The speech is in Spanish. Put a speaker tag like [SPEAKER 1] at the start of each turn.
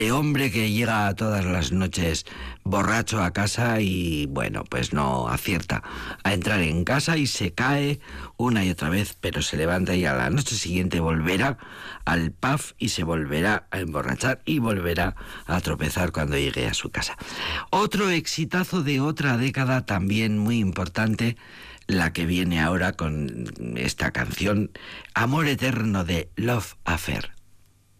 [SPEAKER 1] Hombre que llega todas las noches borracho a casa y, bueno, pues no acierta a entrar en casa y se cae una y otra vez, pero se levanta y a la noche siguiente volverá al pub y se volverá a emborrachar y volverá a tropezar cuando llegue a su casa. Otro exitazo de otra década también muy importante, la que viene ahora con esta canción, Amor Eterno de Love Affair.